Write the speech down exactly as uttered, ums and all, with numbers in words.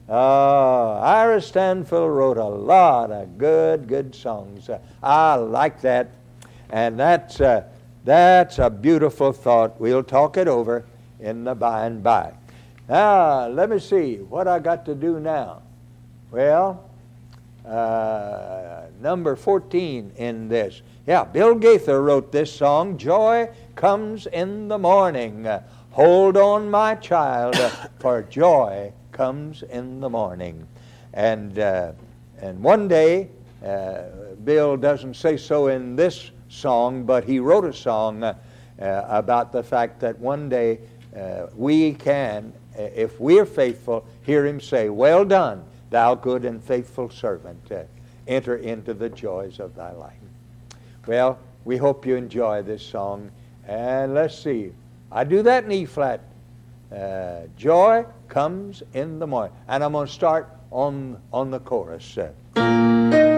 Uh, Ira Stanfield wrote a lot of good, good songs. Uh, I like that. And that's, uh, that's a beautiful thought. We'll talk it over in the by and by. Now, let me see what I got to do now. Well, uh, number fourteen in this. Yeah, Bill Gaither wrote this song, Joy Comes in the Morning. Uh, Hold on, my child, uh, for joy comes in the morning. And, uh, and one day, uh, Bill doesn't say so in this song, but he wrote a song uh, uh, about the fact that one day uh, we can, if we're faithful, hear him say, well done, thou good and faithful servant. Uh, enter into the joys of thy life. Well, we hope you enjoy this song. And let's see. I do that in E flat. Uh, joy comes in the morning. And I'm going to start on, on the chorus. Uh,